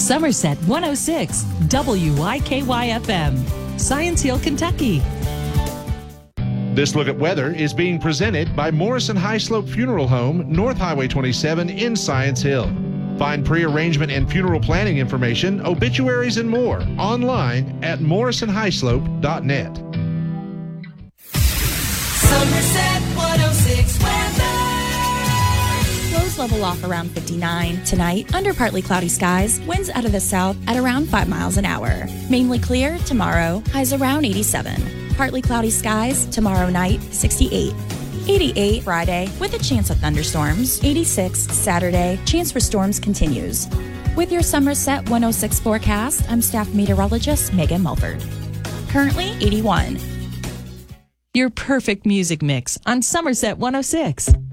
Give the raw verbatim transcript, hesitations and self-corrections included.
Somerset one oh six, W Y K Y F M, Science Hill, Kentucky. This look at weather is being presented by Morrison High Slope Funeral Home, North Highway twenty-seven in Science Hill. Find pre-arrangement and funeral planning information, obituaries, and more online at morrison high slope dot net. Somerset one oh six weather. Lows level off around fifty-nine. Tonight, under partly cloudy skies, winds out of the south at around five miles an hour. Mainly clear tomorrow, highs around eighty-seven. Partly cloudy skies tomorrow night, sixty-eight. eighty-eight Friday with a chance of thunderstorms. eighty-six Saturday, chance for storms continues. With your Somerset one oh six forecast, I'm staff meteorologist Megan Mulford. Currently eighty-one. Your perfect music mix on Somerset one oh six.